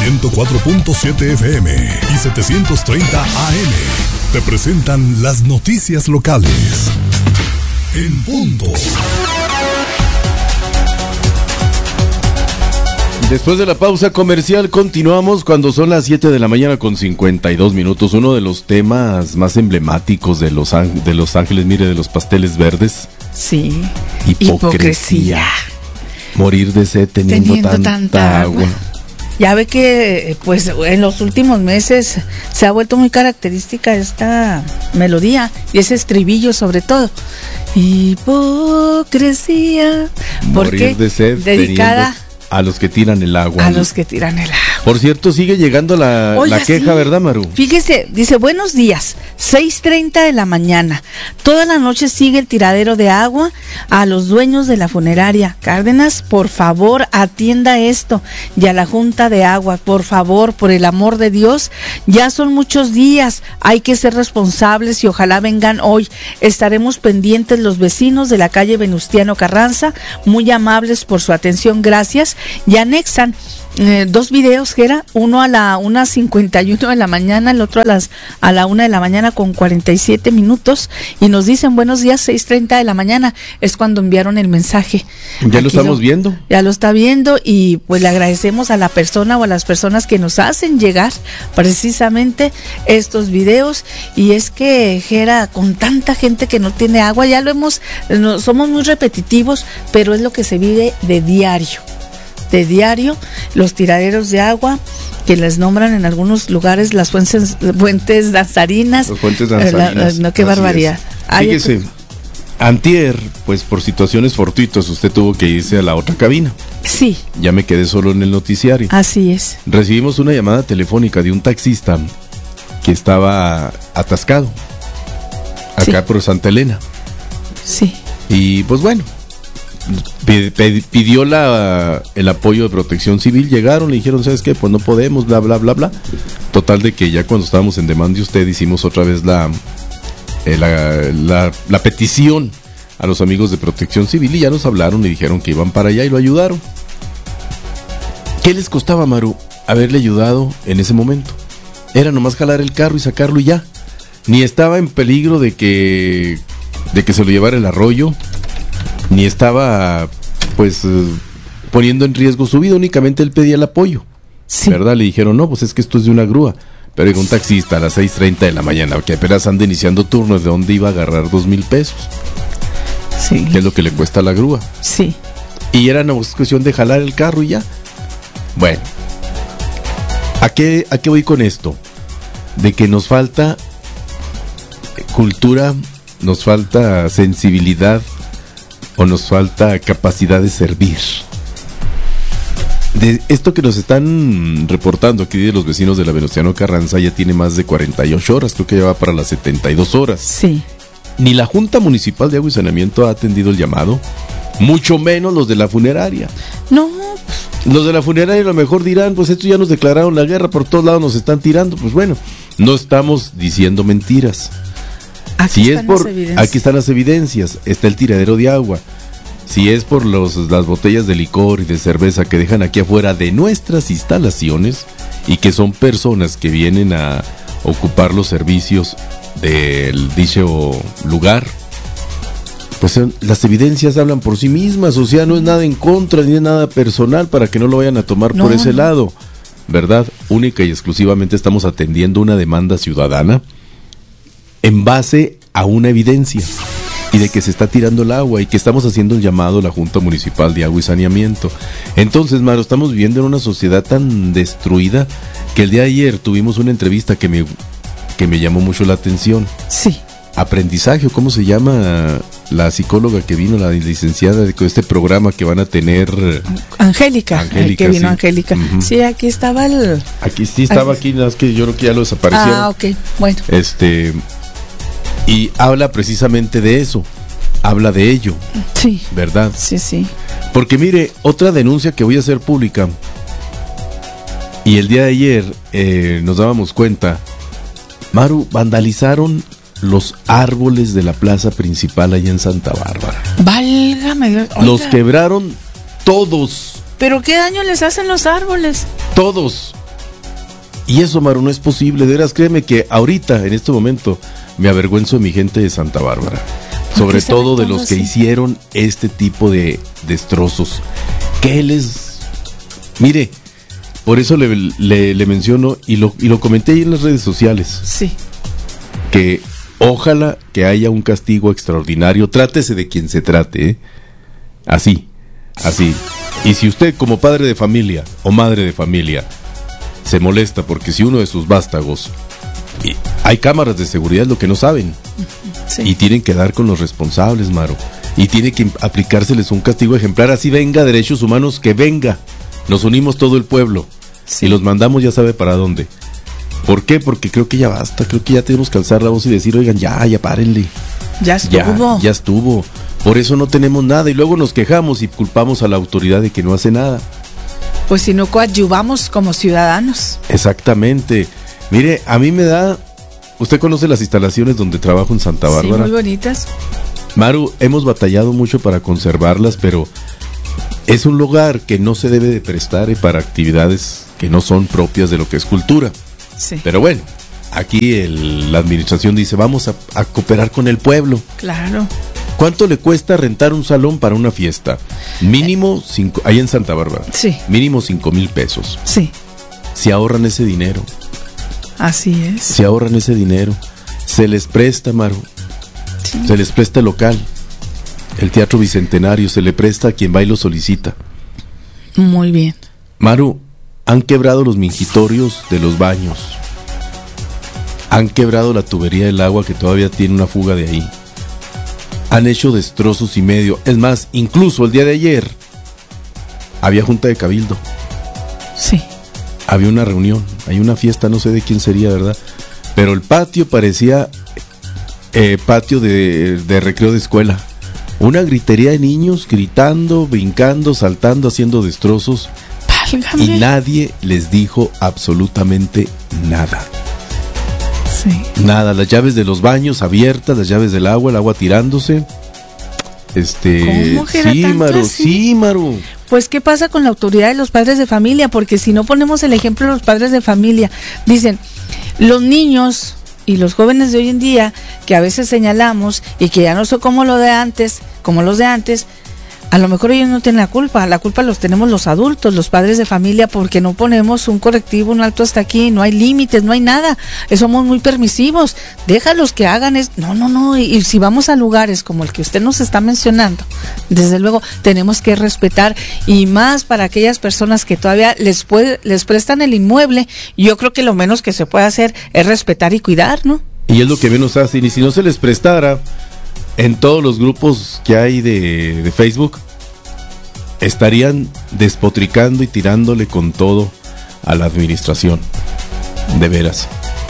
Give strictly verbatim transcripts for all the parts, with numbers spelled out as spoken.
ciento cuatro punto siete F M y setecientos treinta A M te presentan las noticias locales. En punto. Después de la pausa comercial continuamos cuando son las siete de la mañana con cincuenta y dos minutos. Uno de los temas más emblemáticos de Los, Ángel, de Los Ángeles, mire, de los pasteles verdes. Sí. Hipocresía. Hipocresía. Morir de sed teniendo, teniendo tanta, tanta agua. agua. Ya ve que pues en los últimos meses se ha vuelto muy característica esta melodía y ese estribillo sobre todo. Hipocresía. Morir de sed dedicada teniendo... A los que tiran el agua. A los que tiran el agua. Por cierto, sigue llegando la, Oiga, la queja, sí. ¿Verdad, Maru? Fíjese, dice, buenos días, seis treinta de la mañana. Toda la noche sigue el tiradero de agua a los dueños de la funeraria. Cárdenas, por favor, atienda esto. Y a la Junta de Agua, por favor, por el amor de Dios. Ya son muchos días, hay que ser responsables y ojalá vengan hoy. Estaremos pendientes los vecinos de la calle Venustiano Carranza, muy amables por su atención, gracias. Y anexan eh, dos videos que era uno a la una cincuenta y uno de la mañana, el otro a las a la una de la mañana con cuarenta y siete minutos y nos dicen buenos días, seis treinta de la mañana es cuando enviaron el mensaje. Ya Aquí lo estamos lo, viendo. Ya lo está viendo y pues le agradecemos a la persona o a las personas que nos hacen llegar precisamente estos videos. Y es que Jera, con tanta gente que no tiene agua, ya lo hemos, no, somos muy repetitivos, pero es lo que se vive de diario. de diario, los tiraderos de agua que les nombran en algunos lugares las fuentes, fuentes danzarinas. Las fuentes danzarinas. La, la, no, qué Así barbaridad. Fíjese, Ay, antier, pues por situaciones fortuitas usted tuvo que irse a la otra cabina. Sí. Ya me quedé solo en el noticiario. Así es. Recibimos una llamada telefónica de un taxista que estaba atascado acá sí. por Santa Elena. Sí. Y pues bueno, pidió la, el apoyo de Protección Civil, llegaron, le dijeron, ¿sabes qué? Pues no podemos, bla, bla, bla, bla. Total de que ya cuando estábamos en demanda de usted hicimos otra vez la, eh, la, la, la petición a los amigos de Protección Civil y ya nos hablaron y dijeron que iban para allá y lo ayudaron. ¿Qué les costaba, Maru, haberle ayudado en ese momento? Era nomás jalar el carro y sacarlo y ya. Ni estaba en peligro de que, de que se lo llevara el arroyo, ni estaba pues eh, poniendo en riesgo su vida, únicamente él pedía el apoyo. Sí. ¿Verdad? Le dijeron, no, pues es que esto es de una grúa. Pero llegó un taxista a las seis treinta de la mañana, que apenas anda iniciando turnos, ¿de dónde iba a agarrar dos mil pesos? Sí. ¿Qué es lo que le cuesta a la grúa? Sí. Y era una cuestión de jalar el carro y ya. Bueno, ¿a qué, a qué voy con esto? De que nos falta cultura, nos falta sensibilidad, o nos falta capacidad de servir. De esto que nos están reportando aquí de los vecinos de la Venustiano Carranza ya tiene más de cuarenta y ocho horas, creo que ya va para las setenta y dos horas. Sí. Ni la Junta Municipal de Agua y Saneamiento ha atendido el llamado, mucho menos los de la funeraria. No. Los de la funeraria a lo mejor dirán, pues estos ya nos declararon la guerra, por todos lados nos están tirando. Pues bueno, no estamos diciendo mentiras. Aquí, si están es por, las evidencias. Aquí están las evidencias, está el tiradero de agua. Si es por los, las botellas de licor y de cerveza que dejan aquí afuera de nuestras instalaciones y que son personas que vienen a ocupar los servicios del dicho lugar, pues las evidencias hablan por sí mismas. O sea, no es nada en contra ni es nada personal para que no lo vayan a tomar no, por ese no. lado, ¿verdad? Única y exclusivamente estamos atendiendo una demanda ciudadana en base a una evidencia y de que se está tirando el agua y que estamos haciendo el llamado a la Junta Municipal de Agua y Saneamiento. Entonces, Maro, estamos viviendo en una sociedad tan destruida que el día de ayer tuvimos una entrevista que me, que me llamó mucho la atención. Sí. Aprendizaje, ¿cómo se llama la psicóloga que vino, la licenciada de este programa que van a tener? Angélica, Angélica que vino sí. Angélica. Uh-huh. Sí, aquí estaba el... Aquí sí estaba, aquí, nada más que yo creo que ya lo desaparecieron. Ah, ok, bueno. Este... Y habla precisamente de eso, habla de ello. Sí. ¿Verdad? Sí, sí. Porque mire, otra denuncia que voy a hacer pública, y el día de ayer eh, nos dábamos cuenta, Maru, vandalizaron los árboles de la plaza principal allá en Santa Bárbara. Válgame Dios. Oiga. Los quebraron todos. ¿Pero qué daño les hacen los árboles? Todos. Y eso, Maru, no es posible. De veras, créeme que ahorita, en este momento, me avergüenzo de mi gente de Santa Bárbara. Sobre todo de los que así hicieron este tipo de destrozos. ¿Qué les...? Mire, por eso le, le, le menciono, y lo, y lo comenté ahí en las redes sociales. Sí. Que ojalá que haya un castigo extraordinario. Trátese de quien se trate, ¿eh? Así, así. Y si usted, como padre de familia o madre de familia, se molesta porque si uno de sus vástagos... Y hay cámaras de seguridad, lo que no saben. Sí. Y tienen que dar con los responsables, Maru. Y tiene que aplicárseles un castigo ejemplar. Así venga derechos humanos, que venga. Nos unimos todo el pueblo. Sí. Y los mandamos ya sabe para dónde. ¿Por qué? Porque creo que ya basta. Creo que ya tenemos que alzar la voz y decir, oigan, ya, ya párenle. Ya estuvo. Ya, ya estuvo. Por eso no tenemos nada. Y luego nos quejamos y culpamos a la autoridad de que no hace nada. Pues si no coadyuvamos como ciudadanos. Exactamente. Mire, a mí me da... ¿Usted conoce las instalaciones donde trabajo en Santa Bárbara? Sí, muy bonitas. Maru, hemos batallado mucho para conservarlas, pero es un lugar que no se debe de prestar para actividades que no son propias de lo que es cultura. Sí. Pero bueno, aquí el, la administración dice, vamos a, a cooperar con el pueblo. Claro. ¿Cuánto le cuesta rentar un salón para una fiesta? Mínimo, cinco, ahí en Santa Bárbara. Sí. Mínimo cinco mil pesos. Sí. Se ahorran ese dinero. Así es. Se ahorran ese dinero. Se les presta, Maru. Sí. Se les presta el local. El Teatro Bicentenario se le presta a quien va y lo solicita. Muy bien. Maru, han quebrado los mingitorios de los baños. Han quebrado la tubería del agua que todavía tiene una fuga de ahí. Han hecho destrozos y medio. Es más, incluso el día de ayer había junta de cabildo. Sí. Había una reunión, hay una fiesta, no sé de quién sería, ¿verdad? Pero el patio parecía eh, patio de, de recreo de escuela. Una gritería de niños gritando, brincando, saltando, haciendo destrozos. Válgame. Y nadie les dijo absolutamente nada. Sí. Nada, las llaves de los baños abiertas, las llaves del agua, el agua tirándose. Este, ¿Cómo que era sí, tanto Maru, así? sí, Maru. Pues, ¿qué pasa con la autoridad de los padres de familia? Porque si no ponemos el ejemplo de los padres de familia, dicen, los niños y los jóvenes de hoy en día, que a veces señalamos y que ya no son como lo de antes, como los de antes, a lo mejor ellos no tienen la culpa, la culpa los tenemos los adultos, los padres de familia, porque no ponemos un correctivo, un alto hasta aquí, no hay límites, no hay nada, somos muy permisivos, déjalos que hagan es, no, no, no, y, y si vamos a lugares como el que usted nos está mencionando, desde luego tenemos que respetar, y más para aquellas personas que todavía les puede, les prestan el inmueble, yo creo que lo menos que se puede hacer es respetar y cuidar, ¿no? Y es lo que menos hacen, y si no se les prestara, en todos los grupos que hay de, de Facebook, estarían despotricando y tirándole con todo a la administración. De veras.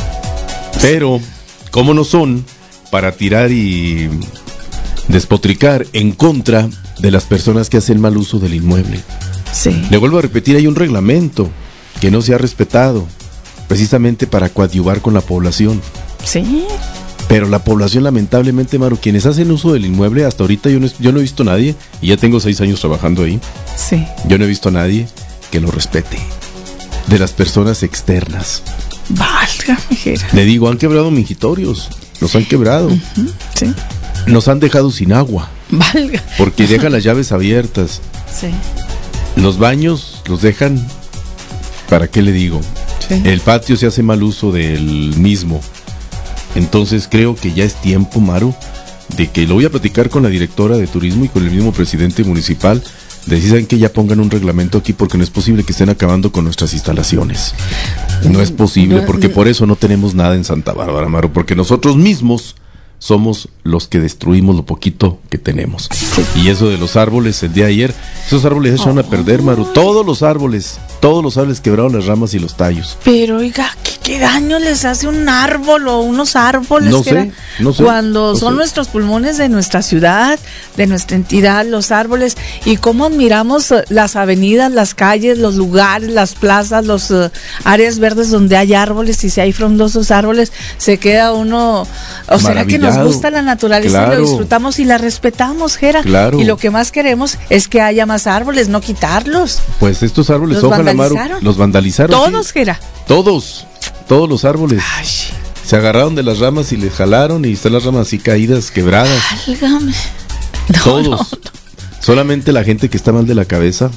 Pero, ¿cómo no son para tirar y despotricar en contra de las personas que hacen mal uso del inmueble? Sí. Le vuelvo a repetir, hay un reglamento que no se ha respetado, precisamente para coadyuvar con la población. Sí. Pero la población, lamentablemente, Maru, quienes hacen uso del inmueble, hasta ahorita yo no, yo no he visto a nadie, y ya tengo seis años trabajando ahí. Sí. Yo no he visto a nadie que lo respete. De las personas externas. Válgame. Le digo, han quebrado mingitorios, nos han quebrado. Uh-huh. Sí. Nos han dejado sin agua. Valga. Porque dejan las llaves abiertas. Sí. Los baños los dejan, ¿para qué le digo? Sí. El patio se hace mal uso del mismo. Entonces creo que ya es tiempo, Maru, de que lo voy a platicar con la directora de turismo y con el mismo presidente municipal, de decir, ¿saben que ya pongan un reglamento aquí? Porque no es posible que estén acabando con nuestras instalaciones. No es posible, porque por eso no tenemos nada en Santa Bárbara, Maru, porque nosotros mismos somos los que destruimos lo poquito que tenemos. Y eso de los árboles, el día de ayer, esos árboles se echaron a perder, Maru. Todos los árboles, todos los árboles quebraron las ramas y los tallos. Pero oiga, ¿qué, ¿qué daño les hace un árbol o unos árboles? No que sé, era, no sé, cuando no son sé. nuestros pulmones de nuestra ciudad, de nuestra entidad, los árboles, y cómo admiramos uh, las avenidas, las calles, los lugares, las plazas, los uh, áreas verdes donde hay árboles, y si hay frondosos árboles, se queda uno, o será que nos Maravillado. gusta la naturaleza, Claro. y lo disfrutamos y la respetamos, Jera, Claro. y lo que más queremos es que haya más árboles, no quitarlos. Pues estos árboles, ¿Los ojalá, Maru, vandalizaron? los vandalizaron. Todos, sí. Jera. Todos, todos los árboles. Ay, Se agarraron de las ramas y les jalaron y están las ramas así caídas, quebradas. válgame. No, Todos. no, no. Solamente la gente que está mal de la cabeza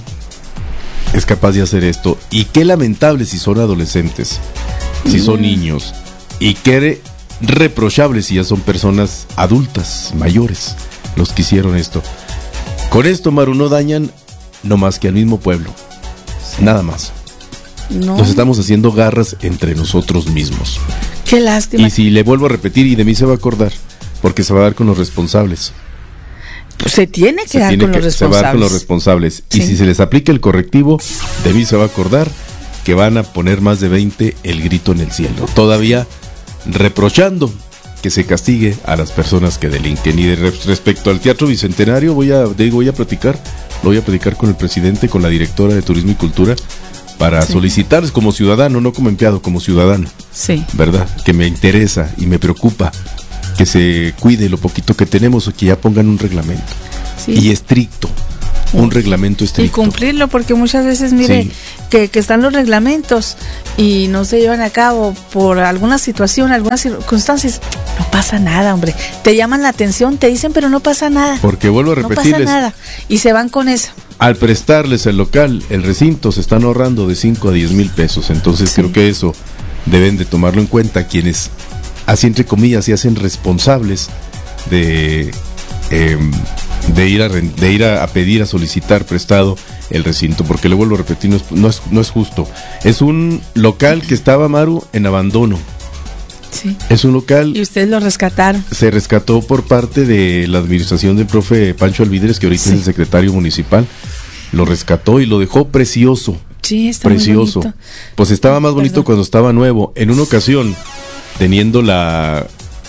es capaz de hacer esto. Y qué lamentable si son adolescentes, si son Mm. niños. Y qué reprochable si ya son personas adultas, mayores, los que hicieron esto. Con esto, Maru, no dañan no más que al mismo pueblo. Nada más. No. Nos estamos haciendo garras entre nosotros mismos. Qué lástima. Y si le vuelvo a repetir, y de mí se va a acordar, porque se va a dar con los responsables. Pues se tiene que Se, dar tiene con que, los se va a dar con los responsables. responsables. Y Sí. si se les aplica el correctivo, de mí se va a acordar que van a poner más de veinte el grito en el cielo. Todavía reprochando que se castigue a las personas que delinquen. Y de re- respecto al Teatro Bicentenario, voy a, digo, voy a platicar, lo voy a platicar con el presidente, con la directora de Turismo y Cultura, para Sí. solicitarles como ciudadano, no como empleado, como ciudadano, Sí. ¿verdad? Que me interesa y me preocupa que se cuide lo poquito que tenemos o que ya pongan un reglamento. Sí. Y estricto, un reglamento Y estricto. cumplirlo, porque muchas veces, mire, Sí. que, que están los reglamentos y no se llevan a cabo por alguna situación, algunas circunstancias. No pasa nada, hombre. Te llaman la atención, te dicen, pero no pasa nada. Porque vuelvo a No pasa repetirles, nada. Y se van con eso. al prestarles el local, el recinto, se están ahorrando de cinco a diez mil pesos. Entonces Sí. creo que eso deben de tomarlo en cuenta quienes, así entre comillas, se hacen responsables de, eh, de ir, a, ren- de ir a, a pedir, a solicitar prestado el recinto. Porque le vuelvo a repetir, no es, no es, no es justo. Es un local que estaba, Maru, en abandono. Sí. Es un local... Y ustedes lo rescataron. Se rescató por parte de la administración del profe Pancho Alvídrez, que ahorita Sí. es el secretario municipal. Lo rescató y lo dejó precioso, Sí, está muy precioso. bonito. Pues estaba más bonito Perdón. cuando estaba nuevo. En una ocasión, teniendo la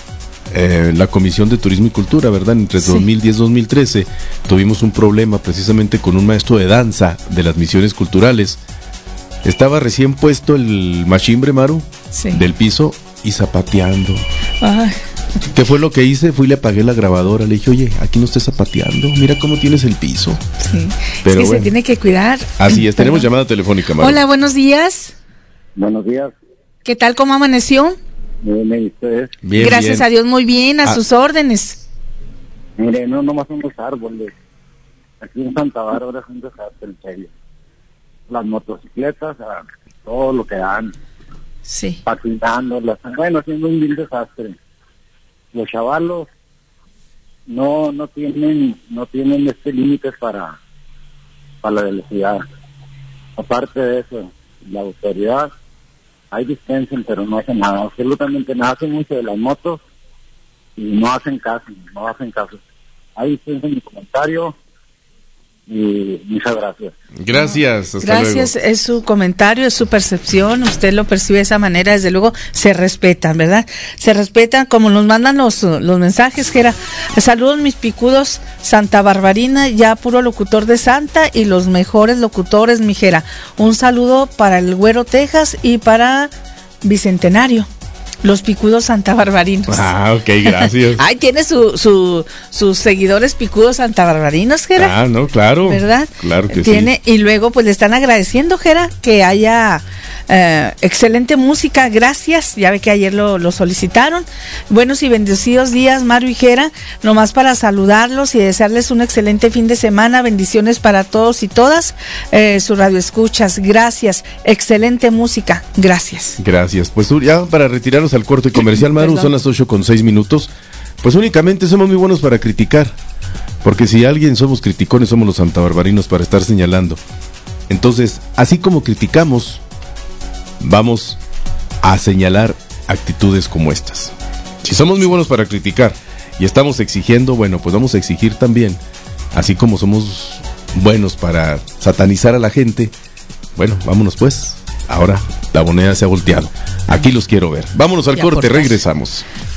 eh, la Comisión de Turismo y Cultura, ¿verdad? Entre Sí. dos mil diez y dos mil trece, tuvimos un problema precisamente con un maestro de danza de las misiones culturales. Estaba recién puesto el machimbre, Maru, Sí. del piso y zapateando. Ay, ¿Qué fue lo que hice? Fui y le apagué la grabadora. Le dije, oye, aquí no estés zapateando. Mira cómo tienes el piso. sí. Pero es que bueno. se tiene que cuidar. Así es, tenemos Perdón. llamada telefónica, Maru. Hola, buenos días. Buenos días. ¿Qué tal? ¿Cómo amaneció? Muy bien, ¿y ustedes? Bien, Gracias bien. a Dios, muy bien, a Ah. sus órdenes. Mire, no nomás son los árboles. Aquí en Santa Bárbara es un desastre, en serio. Las motocicletas, ah, todo lo que dan, Sí. patinando, las, bueno, haciendo un vil desastre. Los chavalos no no tienen no tienen este límites para para la velocidad. Aparte de eso, la autoridad, hay dispensen, pero no hacen nada, absolutamente nada. Hacen mucho de las motos y no hacen caso, no hacen caso. Ahí dispensen mi comentario y muchas gracias. Gracias, hasta Gracias, luego. es su comentario, es su percepción, usted lo percibe de esa manera, desde luego se respetan, ¿verdad? Se respetan como nos mandan los, los mensajes, que era, saludos mis picudos, Santa Barbarina, ya puro locutor de Santa y los mejores locutores, mijera. Un saludo para el Güero Texas y para Bicentenario, los picudos Santa Barbarinos. Ah, ok, gracias. Ay, tiene su, su, sus seguidores picudos Santa Barbarinos, Gera. Ah, no, claro. ¿Verdad? Claro que Tiene, sí. y luego pues le están agradeciendo, Gera, que haya eh, excelente música, gracias, ya ve que ayer lo, lo solicitaron. Buenos y bendecidos días, Maru y Gera, nomás para saludarlos y desearles un excelente fin de semana, bendiciones para todos y todas, eh, su radio escuchas, gracias, excelente música, gracias. Gracias. Pues ya para retirarnos al corte comercial, Maru, Perdón. son las ocho con seis minutos. Pues únicamente somos muy buenos para criticar. Porque si alguien somos criticones, somos los santabarbarinos para estar señalando. Entonces, así como criticamos, vamos a señalar actitudes como estas. Si somos muy buenos para criticar y estamos exigiendo, bueno, pues vamos a exigir también, así como somos buenos para satanizar a la gente, bueno, vámonos pues, ahora la moneda se ha volteado. Aquí los quiero ver. Vámonos al Ya corte, por regresamos.